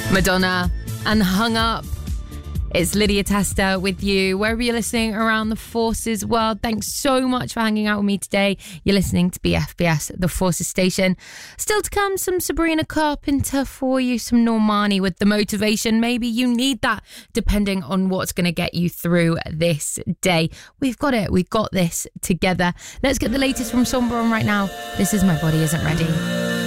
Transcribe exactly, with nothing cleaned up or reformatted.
Madonna and Hung Up. It's Lydia Testa with you, wherever you're listening around the Forces world. Thanks so much for hanging out with me today. You're listening to B F B S, the Forces station. Still to come, some Sabrina Carpenter for you, some Normani with The Motivation. Maybe you need that, depending on what's going to get you through this day. We've got it. We've got this together. Let's get the latest from Sombron right now. This is My Body Isn't Ready.